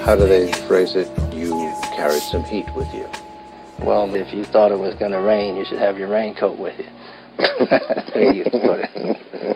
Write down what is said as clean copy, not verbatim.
How do they phrase it? You carried some heat with you. Well, if you thought it was going to rain, you should have your raincoat with you. That's the way you used to put it.